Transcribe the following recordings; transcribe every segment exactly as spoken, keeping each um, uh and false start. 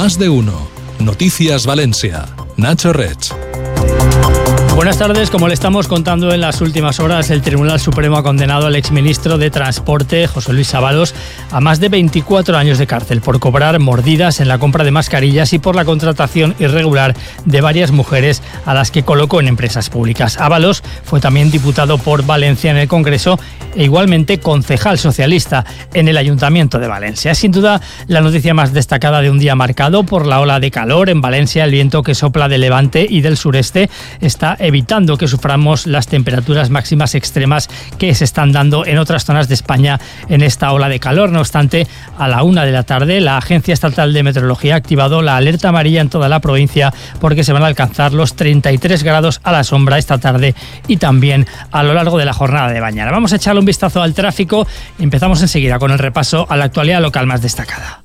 Más de uno. Noticias Valencia. Nacho Reig. Buenas tardes. Como le estamos contando en las últimas horas, el Tribunal Supremo ha condenado al exministro de Transporte, José Luis Ábalos, a más de veinticuatro años de cárcel por cobrar mordidas en la compra de mascarillas y por la contratación irregular de varias mujeres a las que colocó en empresas públicas. Ábalos fue también diputado por Valencia en el Congreso e igualmente concejal socialista en el Ayuntamiento de Valencia. Es sin duda la noticia más destacada de un día marcado por la ola de calor en Valencia. El viento que sopla de levante y del sureste está evitando que suframos las temperaturas máximas extremas que se están dando en otras zonas de España en esta ola de calor. No obstante, a la una de la tarde, la Agencia Estatal de Meteorología ha activado la alerta amarilla en toda la provincia porque se van a alcanzar los treinta y tres grados a la sombra esta tarde y también a lo largo de la jornada de mañana. Vamos a echarle un vistazo al tráfico y empezamos enseguida con el repaso a la actualidad local más destacada.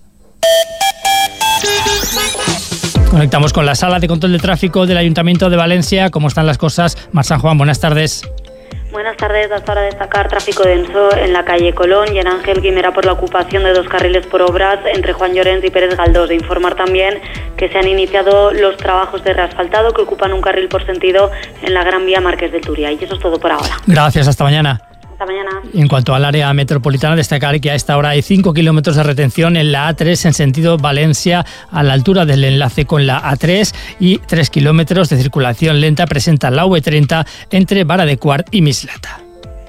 Conectamos con la sala de control de tráfico del Ayuntamiento de Valencia. ¿Cómo están las cosas? Mar San Juan, buenas tardes. Buenas tardes. Hasta ahora destacar tráfico denso en la calle Colón y en Ángel Guimera por la ocupación de dos carriles por obras entre Juan Llorens y Pérez Galdós. De informar también que se han iniciado los trabajos de reasfaltado que ocupan un carril por sentido en la Gran Vía Marqués de Turia. Y eso es todo por ahora. Gracias, hasta mañana. Hasta mañana. En cuanto al área metropolitana, destacar que a esta hora hay cinco kilómetros de retención en la A tres en sentido Valencia a la altura del enlace con la A tres y tres kilómetros de circulación lenta presenta la V treinta entre Vara de Quart y Mislata.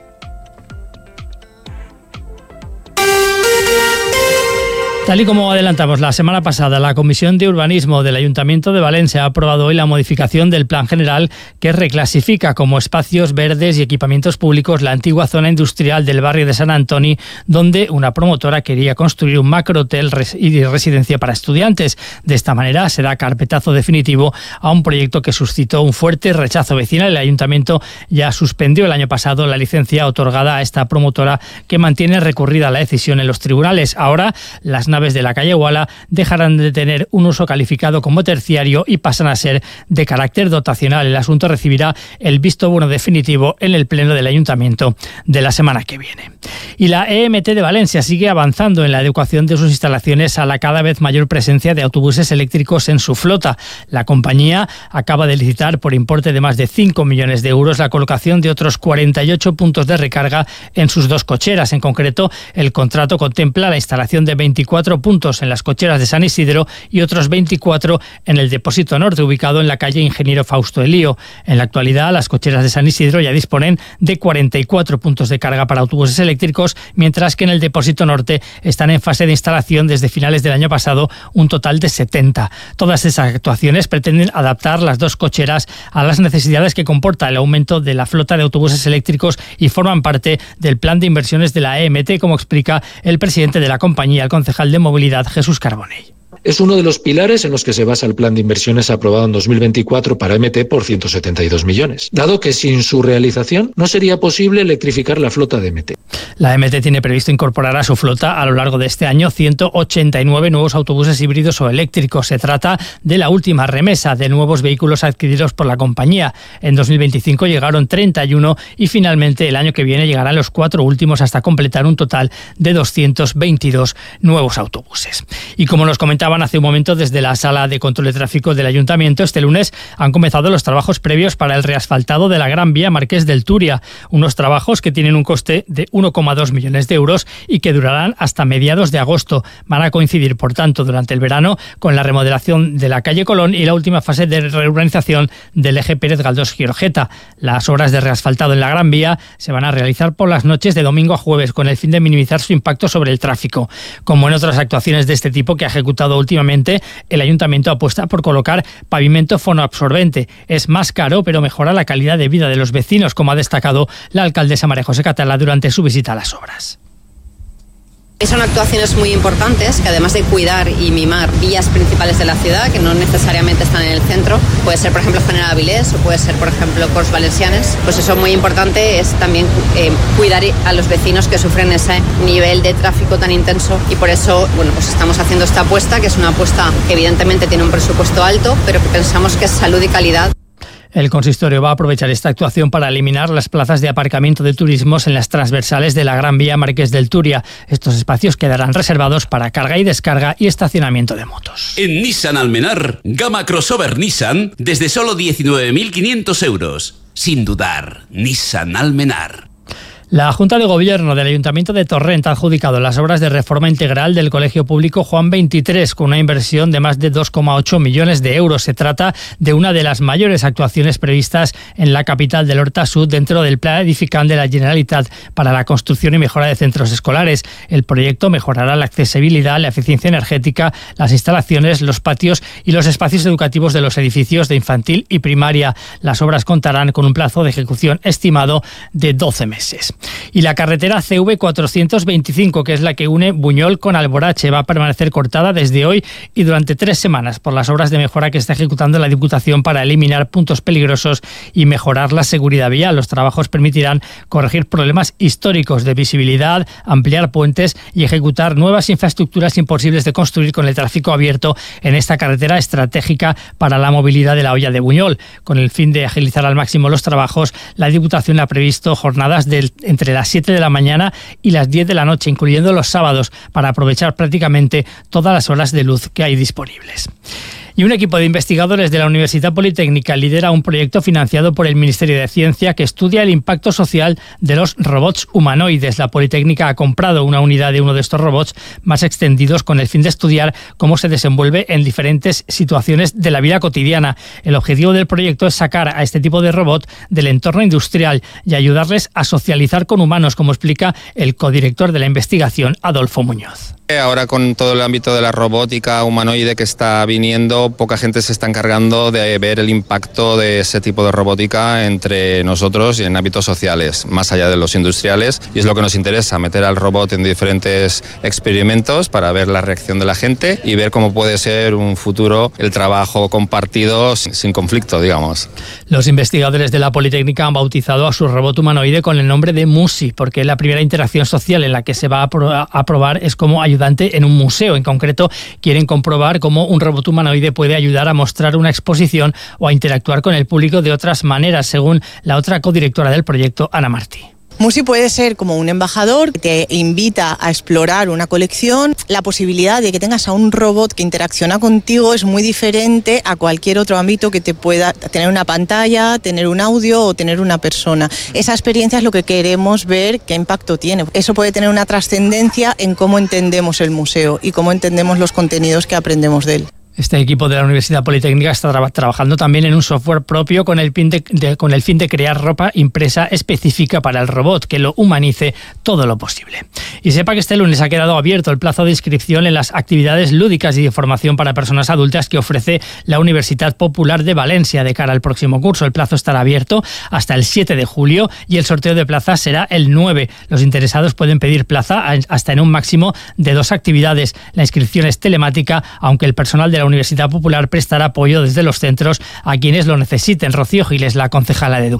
Tal y como adelantamos la semana pasada, la Comisión de Urbanismo del Ayuntamiento de Valencia ha aprobado hoy la modificación del Plan General que reclasifica como espacios verdes y equipamientos públicos la antigua zona industrial del barrio de Sant Antoni, donde una promotora quería construir un macrohotel y residencia para estudiantes. De esta manera se da carpetazo definitivo a un proyecto que suscitó un fuerte rechazo vecinal. El Ayuntamiento ya suspendió el año pasado la licencia otorgada a esta promotora, que mantiene recurrida la decisión en los tribunales. Ahora, las naves de la calle Guala dejarán de tener un uso calificado como terciario y pasan a ser de carácter dotacional. El asunto recibirá el visto bueno definitivo en el Pleno del Ayuntamiento de la semana que viene. Y la E M T de Valencia sigue avanzando en la adecuación de sus instalaciones a la cada vez mayor presencia de autobuses eléctricos en su flota. La compañía acaba de licitar por importe de más de cinco millones de euros la colocación de otros cuarenta y ocho puntos de recarga en sus dos cocheras. En concreto, el contrato contempla la instalación de veinticuatro puntos en las cocheras de San Isidro y otros veinticuatro en el depósito norte, ubicado en la calle Ingeniero Fausto Elío. En la actualidad, las cocheras de San Isidro ya disponen de cuarenta y cuatro puntos de carga para autobuses eléctricos, mientras que en el depósito norte están en fase de instalación desde finales del año pasado un total de setenta. Todas esas actuaciones pretenden adaptar las dos cocheras a las necesidades que comporta el aumento de la flota de autobuses eléctricos y forman parte del plan de inversiones de la E M T, como explica el presidente de la compañía, el concejal de Movilidad, Jesús Carbonell. Es uno de los pilares en los que se basa el plan de inversiones aprobado en dos mil veinticuatro para M T por ciento setenta y dos millones, dado que sin su realización no sería posible electrificar la flota de M T. La M T tiene previsto incorporar a su flota a lo largo de este año ciento ochenta y nueve nuevos autobuses híbridos o eléctricos. Se trata de la última remesa de nuevos vehículos adquiridos por la compañía. En dos mil veinticinco llegaron treinta y uno y finalmente el año que viene llegarán los cuatro últimos hasta completar un total de doscientos veintidós nuevos autobuses. Y como nos comentaban hace un momento desde la Sala de Control de Tráfico del Ayuntamiento, este lunes han comenzado los trabajos previos para el reasfaltado de la Gran Vía Marqués del Turia, unos trabajos que tienen un coste de uno coma dos millones de euros y que durarán hasta mediados de agosto. Van a coincidir, por tanto, durante el verano con la remodelación de la calle Colón y la última fase de reurbanización del eje Pérez Galdós-Giorgeta. Las obras de reasfaltado en la Gran Vía se van a realizar por las noches de domingo a jueves con el fin de minimizar su impacto sobre el tráfico. Como en otras actuaciones de este tipo que ha ejecutado últimamente, el Ayuntamiento apuesta por colocar pavimento fonoabsorbente. Es más caro, pero mejora la calidad de vida de los vecinos, como ha destacado la alcaldesa María José Catalá durante su visita a las obras. Son actuaciones muy importantes que, además de cuidar y mimar vías principales de la ciudad que no necesariamente están en el centro, puede ser por ejemplo General Avilés o puede ser por ejemplo Corts Valencianes, pues eso muy importante es también eh, cuidar a los vecinos que sufren ese nivel de tráfico tan intenso, y por eso bueno pues estamos haciendo esta apuesta, que es una apuesta que evidentemente tiene un presupuesto alto, pero que pensamos que es salud y calidad. El consistorio va a aprovechar esta actuación para eliminar las plazas de aparcamiento de turismos en las transversales de la Gran Vía Marqués del Turia. Estos espacios quedarán reservados para carga y descarga y estacionamiento de motos. En Nissan Almenar, gama crossover Nissan desde solo diecinueve mil quinientos euros. Sin dudar, Nissan Almenar. La Junta de Gobierno del Ayuntamiento de Torrent ha adjudicado las obras de reforma integral del Colegio Público Juan veintitrés con una inversión de más de dos coma ocho millones de euros. Se trata de una de las mayores actuaciones previstas en la capital del Horta Sud dentro del Plan Edificant de la Generalitat para la construcción y mejora de centros escolares. El proyecto mejorará la accesibilidad, la eficiencia energética, las instalaciones, los patios y los espacios educativos de los edificios de infantil y primaria. Las obras contarán con un plazo de ejecución estimado de doce meses. Y la carretera C V cuatrocientos veinticinco, que es la que une Buñol con Alborache, va a permanecer cortada desde hoy y durante tres semanas por las obras de mejora que está ejecutando la Diputación para eliminar puntos peligrosos y mejorar la seguridad vial. Los trabajos permitirán corregir problemas históricos de visibilidad, ampliar puentes y ejecutar nuevas infraestructuras imposibles de construir con el tráfico abierto en esta carretera estratégica para la movilidad de la Hoya de Buñol. Con el fin de agilizar al máximo los trabajos, la Diputación ha previsto jornadas del entre las siete de la mañana y las diez de la noche, incluyendo los sábados, para aprovechar prácticamente todas las horas de luz que hay disponibles. Y un equipo de investigadores de la Universidad Politécnica lidera un proyecto financiado por el Ministerio de Ciencia que estudia el impacto social de los robots humanoides. La Politécnica ha comprado una unidad de uno de estos robots más extendidos con el fin de estudiar cómo se desenvuelve en diferentes situaciones de la vida cotidiana. El objetivo del proyecto es sacar a este tipo de robot del entorno industrial y ayudarles a socializar con humanos, como explica el codirector de la investigación, Adolfo Muñoz. Ahora con todo el ámbito de la robótica humanoide que está viniendo, poca gente se está encargando de ver el impacto de ese tipo de robótica entre nosotros y en ámbitos sociales, más allá de los industriales, y es lo que nos interesa, meter al robot en diferentes experimentos para ver la reacción de la gente y ver cómo puede ser un futuro el trabajo compartido sin, sin conflicto, digamos. Los investigadores de la Politécnica han bautizado a su robot humanoide con el nombre de Musi, porque la primera interacción social en la que se va a, pro- a probar es como ayudar en un museo. En concreto, quieren comprobar cómo un robot humanoide puede ayudar a mostrar una exposición o a interactuar con el público de otras maneras, según la otra codirectora del proyecto, Ana Martí. Musi puede ser como un embajador que te invita a explorar una colección. La posibilidad de que tengas a un robot que interacciona contigo es muy diferente a cualquier otro ámbito que te pueda tener una pantalla, tener un audio o tener una persona. Esa experiencia es lo que queremos ver qué impacto tiene. Eso puede tener una trascendencia en cómo entendemos el museo y cómo entendemos los contenidos que aprendemos de él. Este equipo de la Universidad Politécnica está tra- trabajando también en un software propio con el, fin de, de, con el fin de crear ropa impresa específica para el robot, que lo humanice todo lo posible. Y sepa que este lunes ha quedado abierto el plazo de inscripción en las actividades lúdicas y de formación para personas adultas que ofrece la Universidad Popular de Valencia de cara al próximo curso. El plazo estará abierto hasta el siete de julio y el sorteo de plazas será el nueve. Los interesados pueden pedir plaza hasta en un máximo de dos actividades. La inscripción es telemática, aunque el personal de la Universidad Popular prestará apoyo desde los centros a quienes lo necesiten. Rocío Giles, la concejala de Educación.